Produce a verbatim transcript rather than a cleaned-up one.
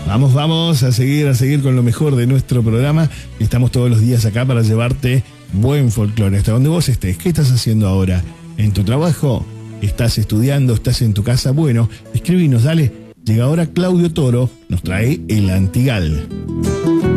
Vamos, vamos a seguir, a seguir con lo mejor de nuestro programa. Estamos todos los días acá para llevarte buen folclore hasta donde vos estés. ¿Qué estás haciendo ahora? ¿En tu trabajo? ¿Estás estudiando? ¿Estás en tu casa? Bueno, escribinos, dale. Llega ahora Claudio Toro, nos trae El Antigal.